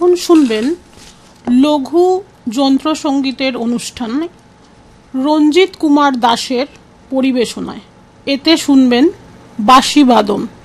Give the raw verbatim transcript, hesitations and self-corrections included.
এখন শুনবেন লঘু যন্ত্রসঙ্গীতের অনুষ্ঠান রঞ্জিত কুমার দাসের পরিবেশনায়। এতে শুনবেন বাঁশি বাদন।